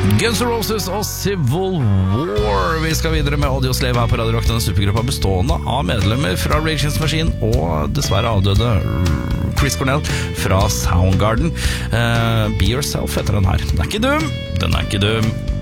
Guns N' Roses og Civil War. Vi skal videre med Audioslave her på Radio Rock. Denne supergruppa bestående av medlemmer fra Rage Against the Machine og dessverre avdøde Chris Cornell fra Soundgarden. Be Yourself heter den her. Den er ikke dum.